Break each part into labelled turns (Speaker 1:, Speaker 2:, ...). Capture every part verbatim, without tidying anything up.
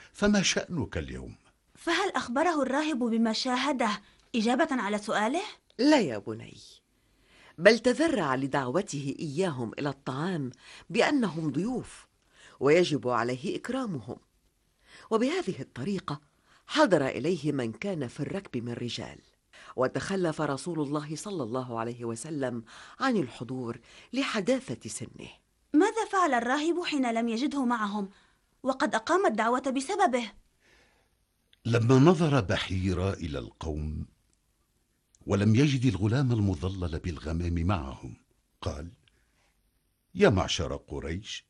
Speaker 1: فما شأنك اليوم؟
Speaker 2: فهل أخبره الراهب بما شاهده إجابة على سؤاله؟
Speaker 3: لا يا بني، بل تذرع لدعوته إياهم إلى الطعام بأنهم ضيوف ويجب عليه إكرامهم. وبهذه الطريقة حضر إليه من كان في الركب من رجال، وتخلف رسول الله صلى الله عليه وسلم عن الحضور لحداثة سنه.
Speaker 2: ماذا فعل الراهب حين لم يجده معهم وقد أقام الدعوة بسببه؟
Speaker 1: لما نظر بحيرة إلى القوم ولم يجد الغلام المظلل بالغمام معهم، قال: يا معشر قريش،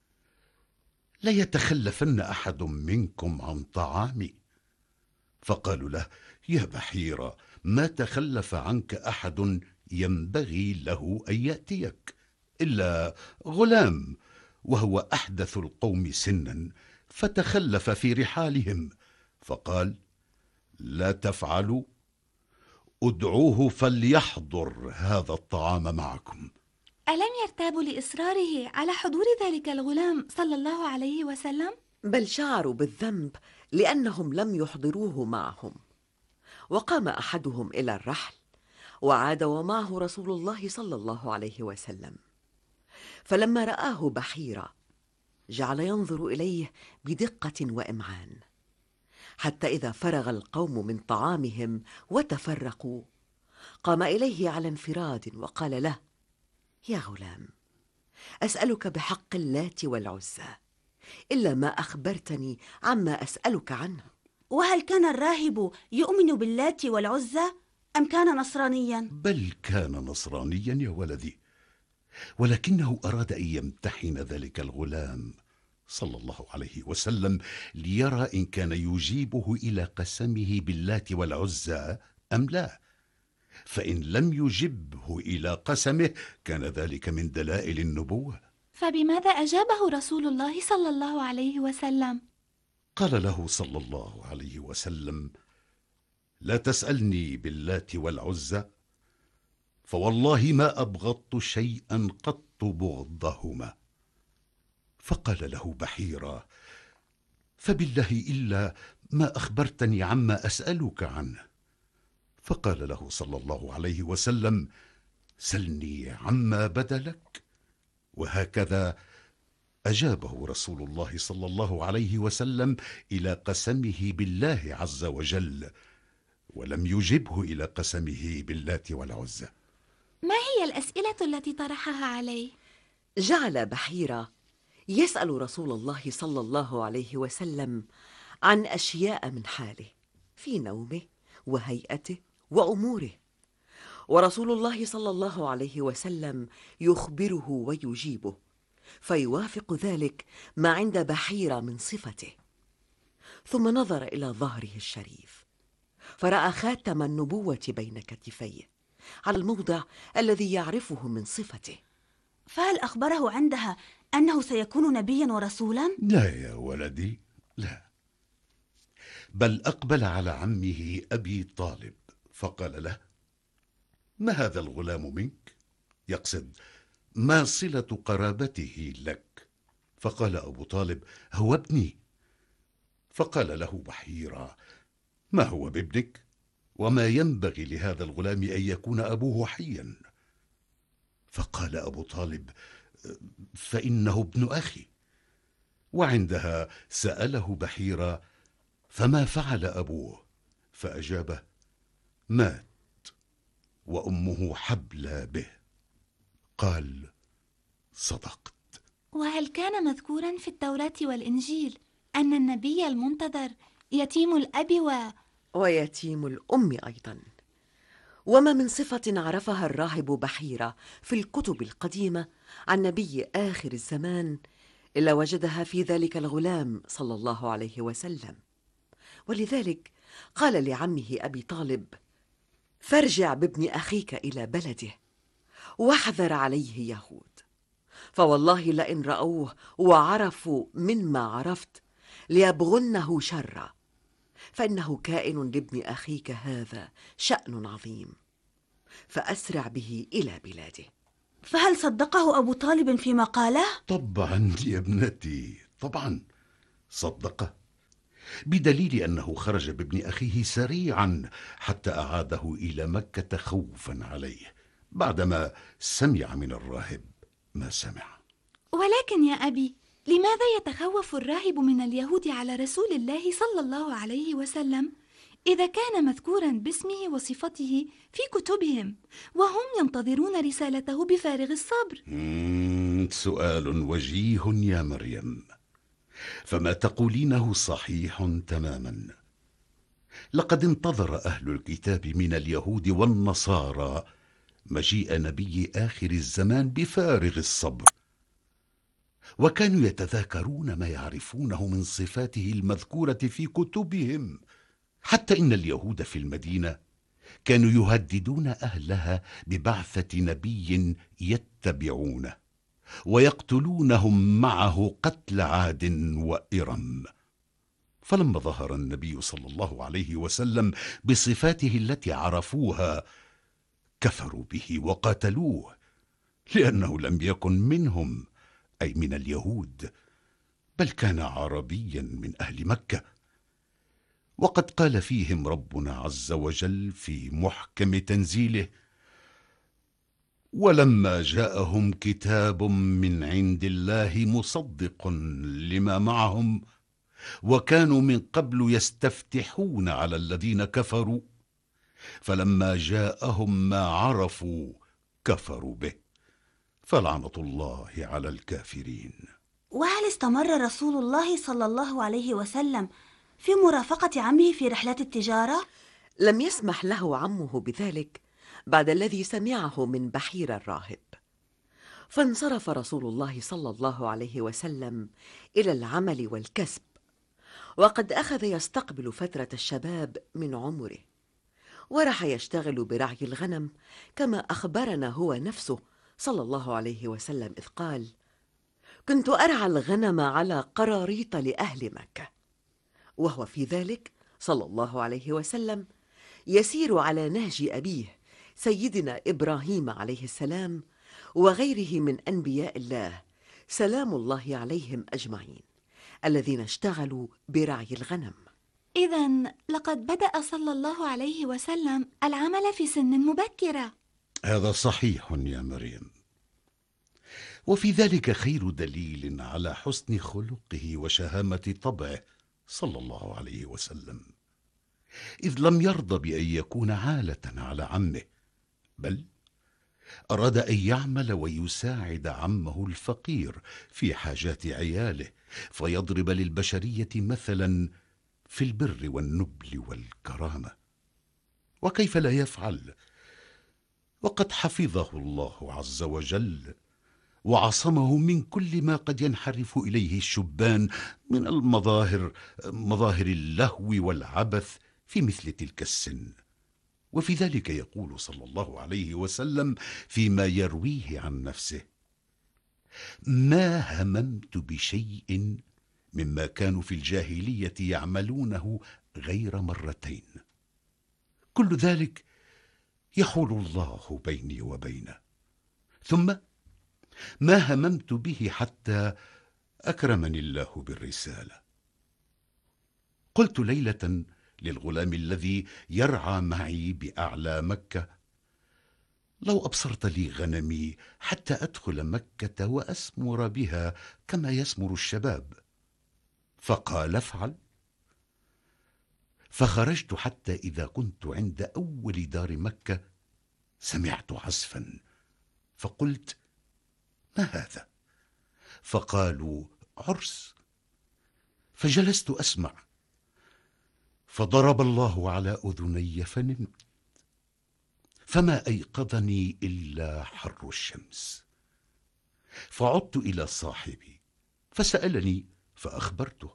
Speaker 1: لا يتخلفن أحد منكم عن طعامي. فقالوا له: يا بحيرة، ما تخلف عنك أحد ينبغي له أن يأتيك إلا غلام، وهو أحدث القوم سنا، فتخلف في رحالهم. فقال: لا تفعلوا، ادعوه فليحضر هذا الطعام معكم.
Speaker 4: ألم يرتابوا لإصراره على حضور ذلك الغلام صلى الله عليه وسلم؟
Speaker 3: بل شعروا بالذنب لأنهم لم يحضروه معهم. وقام أحدهم إلى الرحل، وعاد ومعه رسول الله صلى الله عليه وسلم. فلما رآه بحيرة جعل ينظر إليه بدقة وإمعان، حتى إذا فرغ القوم من طعامهم وتفرقوا قام إليه على انفراد وقال له: يا غلام، أسألك بحق اللات والعزى إلا ما أخبرتني عما أسألك عنه.
Speaker 2: وهل كان الراهب يؤمن باللات والعزى أم كان نصرانيا؟
Speaker 1: بل كان نصرانيا يا ولدي، ولكنه أراد أن يمتحن ذلك الغلام صلى الله عليه وسلم ليرى إن كان يجيبه إلى قسمه باللات والعزى أم لا. فإن لم يجبه إلى قسمه كان ذلك من دلائل النبوة.
Speaker 4: فبماذا أجابه رسول الله صلى الله عليه وسلم؟
Speaker 1: قال له صلى الله عليه وسلم: لا تسألني باللات والعزى، فوالله ما أبغضت شيئا قط بغضهما. فقال له بحيرة: فبالله إلا ما أخبرتني عما أسألك عنه. فقال له صلى الله عليه وسلم: سلني عما بدا لك. وهكذا أجابه رسول الله صلى الله عليه وسلم إلى قسمه بالله عز وجل، ولم يجبه إلى قسمه باللات والعزى.
Speaker 4: ما هي الأسئلة التي طرحها عليه؟
Speaker 3: جعل بحيرة يسأل رسول الله صلى الله عليه وسلم عن أشياء من حاله في نومه وهيئته وأموره، ورسول الله صلى الله عليه وسلم يخبره ويجيبه، فيوافق ذلك ما عند بحيرة من صفته. ثم نظر إلى ظهره الشريف فرأى خاتم النبوة بين كتفيه على الموضع الذي يعرفه من صفته.
Speaker 2: فهل أخبره عندها أنه سيكون نبيا ورسولا؟
Speaker 1: لا يا ولدي، لا، بل أقبل على عمه أبي طالب فقال له: ما هذا الغلام منك؟ يقصد ما صلة قرابته لك؟ فقال أبو طالب: هو ابني. فقال له بحيرة: ما هو بابنك؟ وما ينبغي لهذا الغلام أن يكون أبوه حيا. فقال أبو طالب: فإنه ابن أخي. وعندها سأله بحيرة: فما فعل أبوه؟ فأجابه: مات وأمه حبلى به. قال: صدقت.
Speaker 4: وهل كان مذكورا في التوراة والإنجيل أن النبي المنتظر يتيم الأب و...
Speaker 3: ويتيم الأم أيضا؟ وما من صفة عرفها الراهب بحيرة في الكتب القديمة عن نبي آخر الزمان إلا وجدها في ذلك الغلام صلى الله عليه وسلم. ولذلك قال لعمه أبي طالب: فارجع بابن أخيك إلى بلده واحذر عليه يهود، فوالله لئن رأوه وعرفوا مما عرفت ليبغنه شرا، فإنه كائن لابن أخيك هذا شأن عظيم، فأسرع به إلى بلاده.
Speaker 2: فهل صدقه أبو طالب فيما قاله؟
Speaker 1: طبعا يا ابنتي، طبعا صدقه، بدليل أنه خرج بابن أخيه سريعا حتى أعاده إلى مكة خوفا عليه بعدما سمع من الراهب ما سمع.
Speaker 4: ولكن يا أبي، لماذا يتخوف الراهب من اليهود على رسول الله صلى الله عليه وسلم إذا كان مذكورا باسمه وصفته في كتبهم وهم ينتظرون رسالته بفارغ الصبر؟
Speaker 1: سؤال وجيه يا مريم، فما تقولينه صحيح تماما. لقد انتظر أهل الكتاب من اليهود والنصارى مجيء نبي آخر الزمان بفارغ الصبر، وكانوا يتذاكرون ما يعرفونه من صفاته المذكورة في كتبهم، حتى إن اليهود في المدينة كانوا يهددون أهلها ببعثة نبي يتبعونه ويقتلونهم معه قتل عاد وإرم. فلما ظهر النبي صلى الله عليه وسلم بصفاته التي عرفوها كفروا به وقاتلوه، لأنه لم يكن منهم، أي من اليهود، بل كان عربيا من أهل مكة. وقد قال فيهم ربنا عز وجل في محكم تنزيله: ولما جاءهم كتاب من عند الله مصدق لما معهم وكانوا من قبل يستفتحون على الذين كفروا فلما جاءهم ما عرفوا كفروا به فلعنة الله على الكافرين.
Speaker 2: وهل استمر رسول الله صلى الله عليه وسلم في مرافقة عمه في رحلات التجارة؟
Speaker 3: لم يسمح له عمه بذلك بعد الذي سمعه من بحير الراهب، فانصرف رسول الله صلى الله عليه وسلم إلى العمل والكسب، وقد أخذ يستقبل فترة الشباب من عمره، وراح يشتغل برعي الغنم كما أخبرنا هو نفسه صلى الله عليه وسلم إذ قال: كنت أرعى الغنم على قراريط لأهل مكة. وهو في ذلك صلى الله عليه وسلم يسير على نهج أبيه سيدنا إبراهيم عليه السلام وغيره من أنبياء الله سلام الله عليهم أجمعين الذين اشتغلوا برعي الغنم.
Speaker 4: إذن لقد بدأ صلى الله عليه وسلم العمل في سن مبكرة.
Speaker 1: هذا صحيح يا مريم، وفي ذلك خير دليل على حسن خلقه وشهامة طبعه صلى الله عليه وسلم، إذ لم يرضى بأن يكون عالة على عمه، بل أراد أن يعمل ويساعد عمه الفقير في حاجات عياله، فيضرب للبشرية مثلا في البر والنبل والكرامة. وكيف لا يفعل وقد حفظه الله عز وجل وعصمه من كل ما قد ينحرف إليه الشبان من المظاهر مظاهر اللهو والعبث في مثل تلك السن. وفي ذلك يقول صلى الله عليه وسلم فيما يرويه عن نفسه: ما هممت بشيء مما كانوا في الجاهلية يعملونه غير مرتين، كل ذلك يحول الله بيني وبينه، ثم ما هممت به حتى أكرمني الله بالرسالة. قلت ليلة للغلام الذي يرعى معي بأعلى مكة: لو أبصرت لي غنمي حتى أدخل مكة وأسمر بها كما يسمر الشباب. فقال: افعل. فخرجت حتى إذا كنت عند أول دار مكة سمعت عزفا، فقلت: ما هذا؟ فقالوا: عرس. فجلست أسمع، فضرب الله على أذني فنمت، فما أيقظني إلا حر الشمس. فعدت إلى صاحبي فسألني فأخبرته،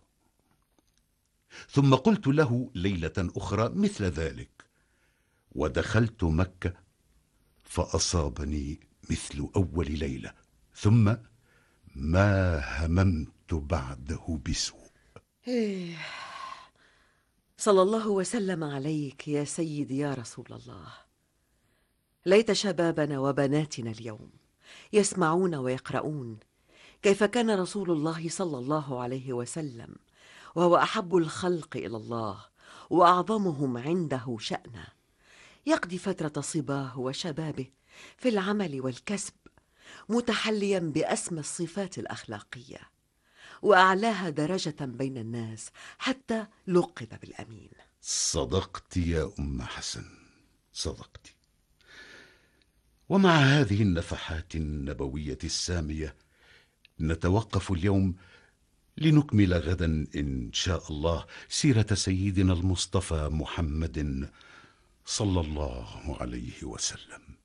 Speaker 1: ثم قلت له ليلة أخرى مثل ذلك، ودخلت مكة فأصابني مثل أول ليلة، ثم ما هممت بعده بسوء.
Speaker 3: إيه. صلى الله وسلم عليك يا سيدي يا رسول الله. ليت شبابنا وبناتنا اليوم يسمعون ويقرؤون كيف كان رسول الله صلى الله عليه وسلم وهو أحب الخلق إلى الله وأعظمهم عنده شأنا، يقضي فترة صباه وشبابه في العمل والكسب، متحليا بأسمى الصفات الأخلاقية وأعلاها درجة بين الناس، حتى لقب بالأمين.
Speaker 1: صدقت يا أم حسن، صدقت. ومع هذه النفحات النبوية السامية نتوقف اليوم لنكمل غدا إن شاء الله سيرة سيدنا المصطفى محمد صلى الله عليه وسلم.